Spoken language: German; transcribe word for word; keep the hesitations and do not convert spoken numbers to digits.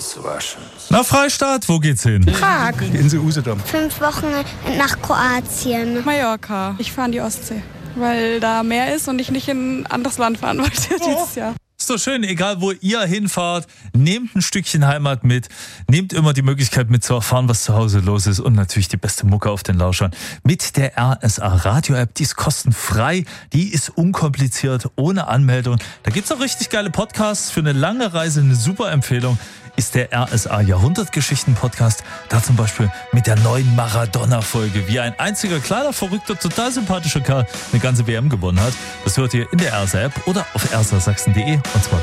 Na, Freistaat, wo geht's hin? Prag. Insel Usedom. Fünf Wochen nach Kroatien. Mallorca. Ich fahre an die Ostsee, weil da Meer ist und ich nicht in ein anderes Land fahren wollte dieses Jahr. Ist doch schön, egal wo ihr hinfahrt, nehmt ein Stückchen Heimat mit, nehmt immer die Möglichkeit mit zu erfahren, was zu Hause los ist und natürlich die beste Mucke auf den Lauschern mit der R S A Radio App. Die ist kostenfrei, die ist unkompliziert, ohne Anmeldung. Da gibt's auch richtig geile Podcasts für eine lange Reise, eine super Empfehlung. Ist der R S A Jahrhundertgeschichten-Podcast, da zum Beispiel mit der neuen Maradona-Folge, wie ein einziger kleiner, verrückter, total sympathischer Kerl eine ganze W M gewonnen hat. Das hört ihr in der R S A-App oder auf r s a sachsen punkt d e und zwar